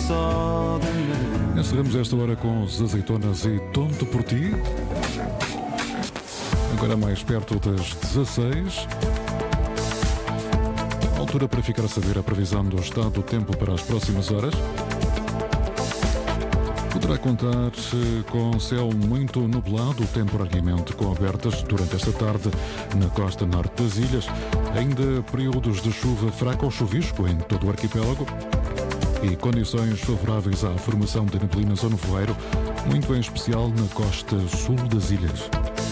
Encerramos esta hora com os Azeitonas e Tonto por Ti. Agora mais perto das 16. Altura para ficar a saber a previsão do estado do tempo para as próximas horas. Poderá contar com céu muito nublado, temporariamente com abertas durante esta tarde na costa norte das ilhas. Ainda períodos de chuva fraca ou chuvisco em todo o arquipélago. E condições favoráveis à formação de neblinas ou nevoeiro, muito em especial na costa sul das ilhas.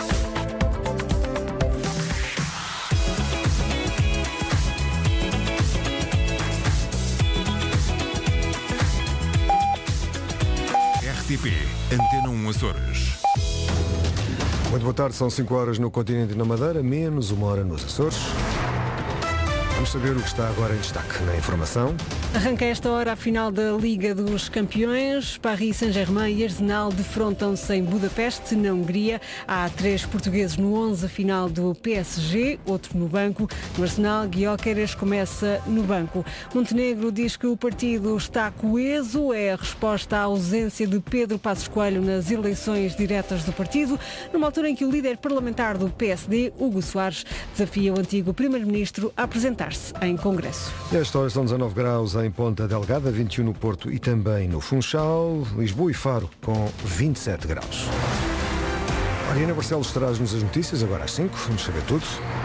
RTP Antena 1 Açores. Muito boa tarde, são 5 horas no continente e na Madeira, menos 1 hora nos Açores. Vamos saber o que está agora em destaque na informação. Arranca esta hora a final da Liga dos Campeões. Paris Saint-Germain e Arsenal defrontam-se em Budapeste, na Hungria. Há 3 portugueses no 11 final do PSG, outro no banco. No Arsenal, Gyökeres começa no banco. Montenegro diz que o partido está coeso. É a resposta à ausência de Pedro Passos Coelho nas eleições diretas do partido, numa altura em que o líder parlamentar do PSD, Hugo Soares, desafia o antigo primeiro-ministro a apresentar-se em Congresso. Esta hora são 19 graus em Ponta Delgada, 21 no Porto e também no Funchal, Lisboa e Faro com 27 graus. Mariana Barcelos traz-nos as notícias agora às 5, vamos saber tudo.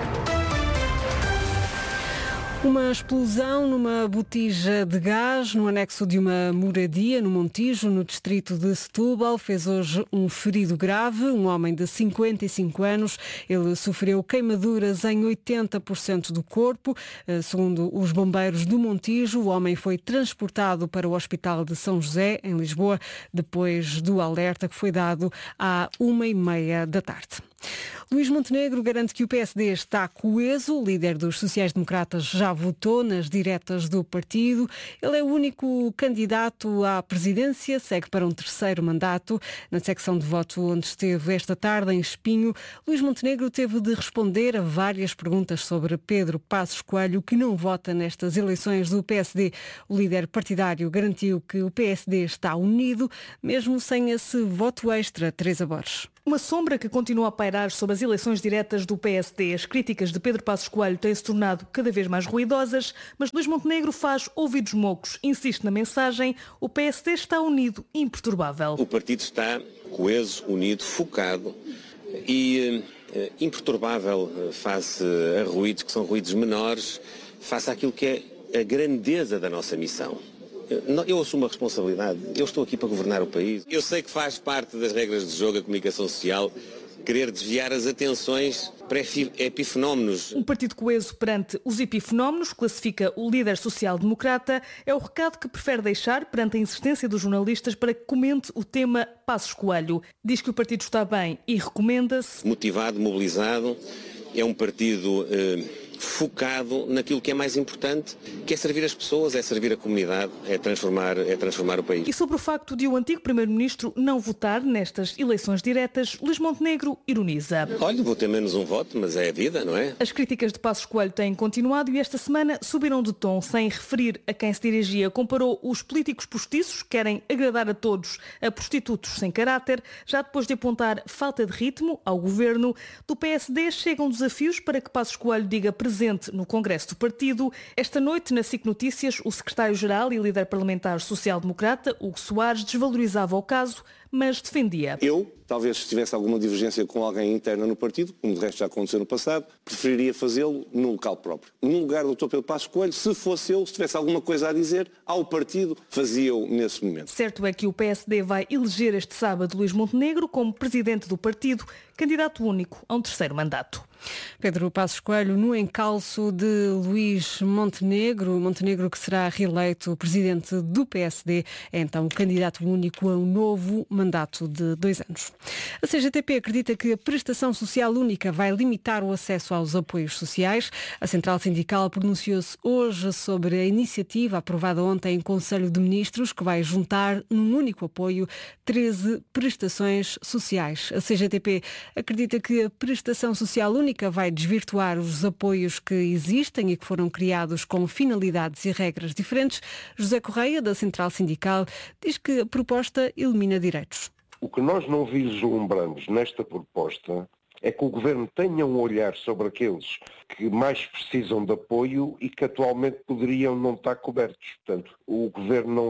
Uma explosão numa botija de gás no anexo de uma moradia no Montijo, no distrito de Setúbal, fez hoje um ferido grave, um homem de 55 anos. Ele sofreu queimaduras em 80% do corpo. Segundo os bombeiros do Montijo, o homem foi transportado para o Hospital de São José, em Lisboa, depois do alerta que foi dado à 1h30 da tarde. Luís Montenegro garante que o PSD está coeso. O líder dos sociais-democratas já votou nas diretas do partido. Ele é o único candidato à presidência, segue para um 3º mandato. Na secção de voto onde esteve esta tarde, em Espinho, Luís Montenegro teve de responder a várias perguntas sobre Pedro Passos Coelho, que não vota nestas eleições do PSD. O líder partidário garantiu que o PSD está unido, mesmo sem esse voto extra. Teresa Borges. Uma sombra que continua a pairar sobre as eleições diretas do PSD. As críticas de Pedro Passos Coelho têm-se tornado cada vez mais ruidosas, mas Luís Montenegro faz ouvidos mocos. Insiste na mensagem: o PSD está unido e imperturbável. O partido está coeso, unido, focado e imperturbável face a ruídos que são ruídos menores, face àquilo que é a grandeza da nossa missão. Eu assumo a responsabilidade, eu estou aqui para governar o país. Eu sei que faz parte das regras de jogo a comunicação social querer desviar as atenções para epifenómenos. Um partido coeso perante os epifenómenos, classifica o líder social-democrata, é o recado que prefere deixar perante a insistência dos jornalistas para que comente o tema Passos Coelho. Diz que o partido está bem e recomenda-se. Motivado, mobilizado, é um partido focado naquilo que é mais importante, que é servir as pessoas, é servir a comunidade, é transformar o país. E sobre o facto de o antigo primeiro-ministro não votar nestas eleições diretas, Luís Montenegro ironiza. Olha, vou ter menos um voto, mas é a vida, não é? As críticas de Passos Coelho têm continuado e esta semana subiram de tom, sem referir a quem se dirigia. Comparou os políticos postiços, que querem agradar a todos, a prostitutos sem caráter. Já depois de apontar falta de ritmo ao governo, do PSD chegam desafios para que Passos Coelho diga presente no Congresso do partido. Esta noite, na SIC Notícias, o secretário-geral e líder parlamentar social-democrata, Hugo Soares, desvalorizava o caso, mas defendia. Eu, talvez se tivesse alguma divergência com alguém interna no partido, como de resto já aconteceu no passado, preferiria fazê-lo no local próprio. No lugar do Dr. Pedro Passos Coelho, se fosse eu, se tivesse alguma coisa a dizer ao partido, fazia-o nesse momento. Certo é que o PSD vai eleger este sábado Luís Montenegro como presidente do partido, candidato único a um 3º mandato. Pedro Passos Coelho no encalço de Luís Montenegro. Montenegro, que será reeleito presidente do PSD, é então candidato único a um novo mandato de 2 anos. A CGTP acredita que a prestação social única vai limitar o acesso aos apoios sociais. A Central Sindical pronunciou-se hoje sobre a iniciativa aprovada ontem em Conselho de Ministros, que vai juntar num único apoio 13 prestações sociais. A CGTP acredita que a prestação social única vai desvirtuar os apoios que existem e que foram criados com finalidades e regras diferentes. José Correia, da Central Sindical, diz que a proposta elimina direitos. O que nós não vislumbramos nesta proposta é que o Governo tenha um olhar sobre aqueles que mais precisam de apoio e que atualmente poderiam não estar cobertos. Portanto, o Governo não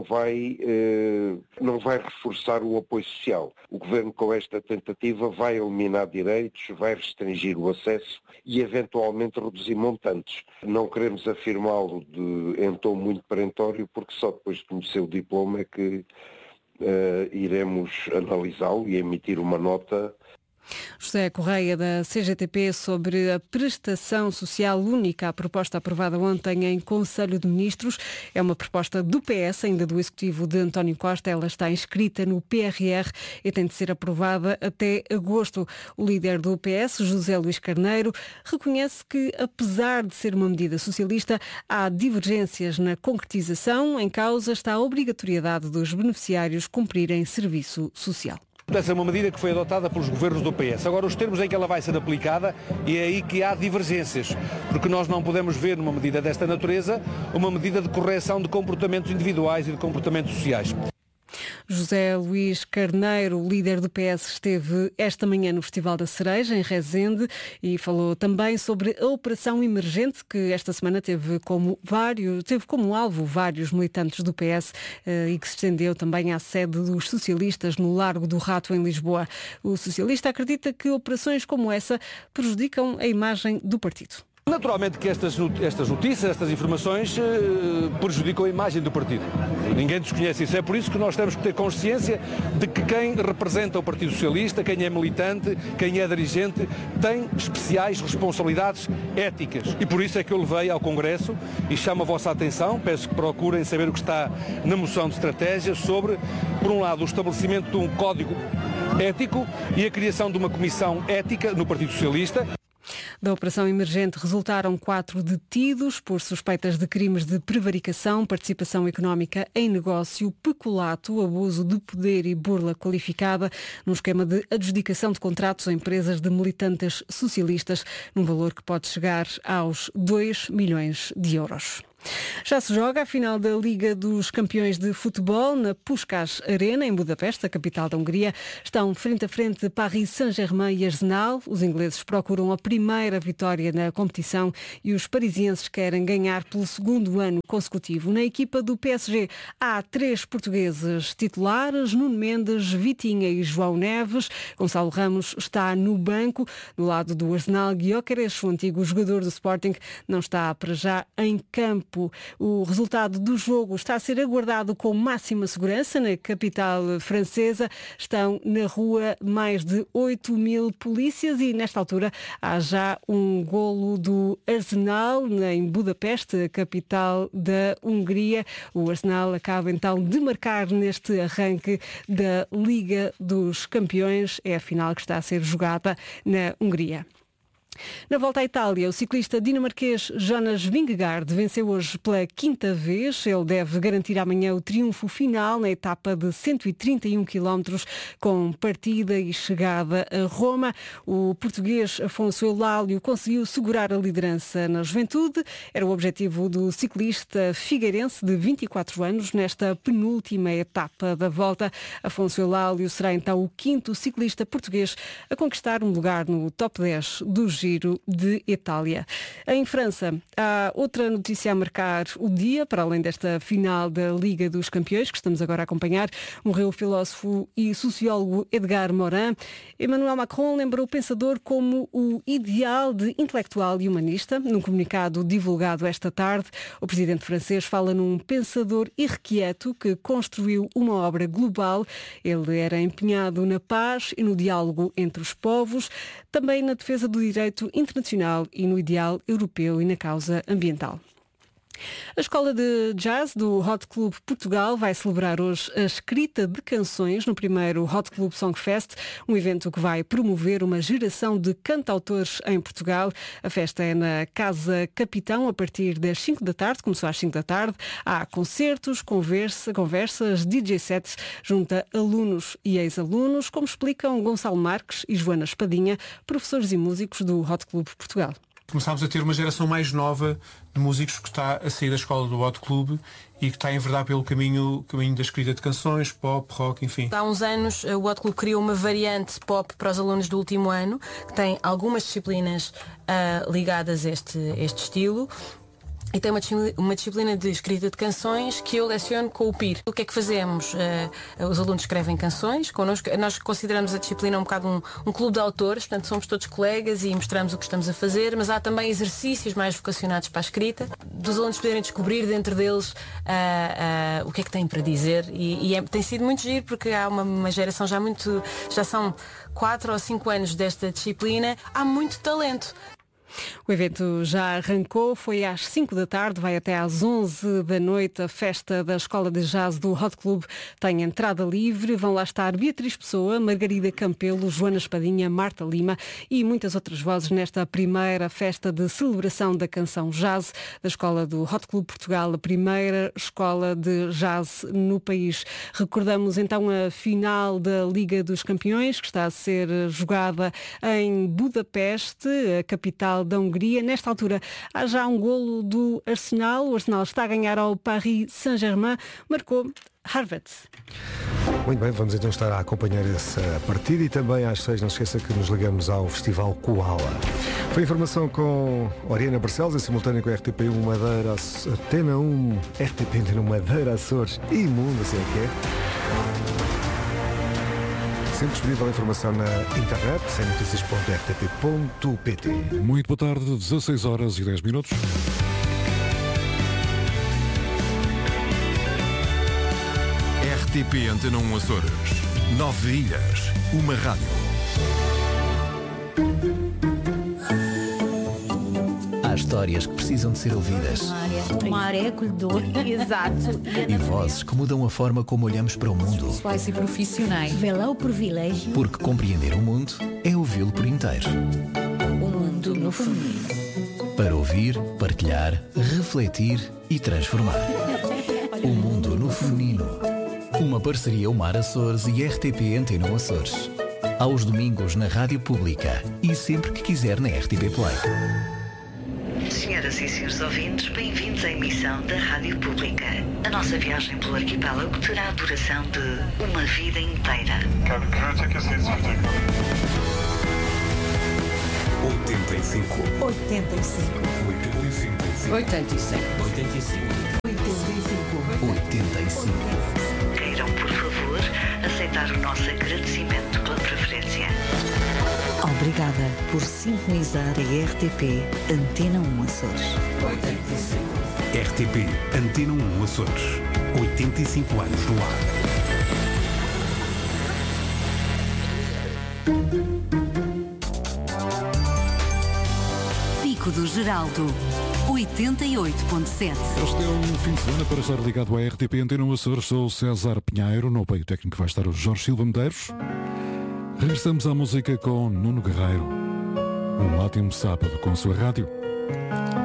vai reforçar o apoio social. O Governo, com esta tentativa, vai eliminar direitos, vai restringir o acesso e, eventualmente, reduzir montantes. Não queremos afirmá-lo em tom muito perentório, porque só depois de conhecer o diploma é que iremos analisá-lo e emitir uma nota. José Correia, da CGTP, sobre a prestação social única, a proposta aprovada ontem em Conselho de Ministros. É uma proposta do PS, ainda do Executivo de António Costa. Ela está inscrita no PRR e tem de ser aprovada até agosto. O líder do PS, José Luís Carneiro, reconhece que, apesar de ser uma medida socialista, há divergências na concretização. Em causa está a obrigatoriedade dos beneficiários cumprirem serviço social. Essa é uma medida que foi adotada pelos governos do PS. Agora, os termos em que ela vai ser aplicada, e é aí que há divergências, porque nós não podemos ver numa medida desta natureza uma medida de correção de comportamentos individuais e de comportamentos sociais. José Luís Carneiro, líder do PS, esteve esta manhã no Festival da Cereja, em Rezende, e falou também sobre a Operação Emergente, que esta semana teve como alvo vários militantes do PS e que se estendeu também à sede dos socialistas no Largo do Rato, em Lisboa. O socialista acredita que operações como essa prejudicam a imagem do partido. Naturalmente que estas notícias, estas informações prejudicam a imagem do partido. Ninguém desconhece isso. É por isso que nós temos que ter consciência de que quem representa o Partido Socialista, quem é militante, quem é dirigente, tem especiais responsabilidades éticas. E por isso é que eu levei ao Congresso e chamo a vossa atenção, peço que procurem saber o que está na moção de estratégia sobre, por um lado, o estabelecimento de um código ético e a criação de uma comissão ética no Partido Socialista. Da Operação Emergente resultaram 4 detidos por suspeitas de crimes de prevaricação, participação económica em negócio, peculato, abuso de poder e burla qualificada num esquema de adjudicação de contratos a empresas de militantes socialistas, num valor que pode chegar aos 2 milhões de euros. Já se joga a final da Liga dos Campeões de Futebol na Puskás Arena, em Budapeste, a capital da Hungria. Estão frente a frente Paris Saint-Germain e Arsenal. Os ingleses procuram a primeira vitória na competição e os parisienses querem ganhar pelo segundo ano consecutivo. Na equipa do PSG há 3 portugueses titulares: Nuno Mendes, Vitinha e João Neves. Gonçalo Ramos está no banco. Do lado do Arsenal, Gyökeres, o antigo jogador do Sporting, não está para já em campo. O resultado do jogo está a ser aguardado com máxima segurança na capital francesa. Estão na rua mais de 8.000 polícias e, nesta altura, há já um golo do Arsenal em Budapeste, a capital da Hungria. O Arsenal acaba então de marcar neste arranque da Liga dos Campeões. É a final que está a ser jogada na Hungria. Na volta à Itália, o ciclista dinamarquês Jonas Vingegaard venceu hoje pela 5ª vez. Ele deve garantir amanhã o triunfo final na etapa de 131 km com partida e chegada a Roma. O português Afonso Eulálio conseguiu segurar a liderança na juventude. Era o objetivo do ciclista figueirense de 24 anos nesta penúltima etapa da volta. Afonso Eulálio será então o 5º ciclista português a conquistar um lugar no top 10 do Giro de Itália. Em França, há outra notícia a marcar o dia, para além desta final da Liga dos Campeões, que estamos agora a acompanhar. Morreu o filósofo e sociólogo Edgar Morin. Emmanuel Macron lembrou o pensador como o ideal de intelectual e humanista. Num comunicado divulgado esta tarde, o presidente francês fala num pensador irrequieto que construiu uma obra global. Ele era empenhado na paz e no diálogo entre os povos, também na defesa do direito internacional e no ideal europeu e na causa ambiental. A Escola de Jazz do Hot Club Portugal vai celebrar hoje a escrita de canções no primeiro Hot Club Songfest, um evento que vai promover uma geração de cantautores em Portugal. A festa é na Casa Capitão a partir das 5 da tarde, começou às 5 da tarde. Há concertos, conversas, DJ sets junto a alunos e ex-alunos, como explicam Gonçalo Marques e Joana Espadinha, professores e músicos do Hot Club Portugal. Começámos a ter uma geração mais nova de músicos que está a sair da escola do Hot Club e que está a enverdar pelo caminho da escrita de canções, pop, rock, enfim. Há uns anos o Hot Club criou uma variante pop para os alunos do último ano, que tem algumas disciplinas ligadas a este estilo. E tem uma disciplina de escrita de canções que eu leciono com o PIR. O que é que fazemos? Os alunos escrevem canções connosco. Nós consideramos a disciplina um bocado um clube de autores, portanto somos todos colegas e mostramos o que estamos a fazer, mas há também exercícios mais vocacionados para a escrita, dos alunos poderem descobrir dentro deles o que é que têm para dizer. Tem sido muito giro porque há uma geração já são 4 ou 5 anos desta disciplina, há muito talento. O evento já arrancou, foi às 5 da tarde, vai até às 11 da noite. A festa da Escola de Jazz do Hot Club tem entrada livre. Vão lá estar Beatriz Pessoa, Margarida Campelo, Joana Espadinha, Marta Lima e muitas outras vozes nesta primeira festa de celebração da canção jazz da Escola do Hot Club Portugal, a primeira escola de jazz no país. Recordamos então a final da Liga dos Campeões, que está a ser jogada em Budapeste, a capital da Hungria. Nesta altura há já um golo do Arsenal. O Arsenal está a ganhar ao Paris Saint-Germain. Marcou Harvard. Muito bem, vamos então estar a acompanhar essa partida e também às 6, não se esqueça que nos ligamos ao Festival Koala. Foi informação com Oriana Barcelos, em simultâneo com a RTP1 Madeira, Antena 1, RTP Antena 1 Madeira, Açores e Mundo, assim é que é. Sempre disponível a informação na internet, em noticias.rtp.pt. Muito boa tarde, 16 horas e 10 minutos. RTP Antena 1 Açores. 9 ilhas, uma rádio. Há histórias que precisam de ser ouvidas. Uma área acolhedora. Exato. E vozes que mudam a forma como olhamos para o mundo. Pessoais e profissionais. Vê lá o privilégio. Porque compreender o mundo é ouvi-lo por inteiro. O mundo no feminino. Para ouvir, partilhar, refletir e transformar. O mundo no feminino. Uma parceria Umar Açores e RTP Antena Açores. Aos domingos na Rádio Pública e sempre que quiser na RTP Play. Senhoras e senhores ouvintes, bem-vindos à emissão da Rádio Pública. A nossa viagem pelo arquipélago terá a duração de uma vida inteira. 85. 85. Queiram, por favor, aceitar o nosso agradecimento pela preferência. Obrigada por sintonizar a RTP Antena 1 Açores. 85. RTP Antena 1 Açores. 85 anos no ar. Pico do Geraldo. 88.7. Este é um fim de semana para estar ligado à RTP Antena 1 Açores. Sou César Pinheiro, no apoio técnico vai estar o Jorge Silva Medeiros. Regressamos à música com Nuno Guerreiro. Um ótimo sábado com a sua rádio.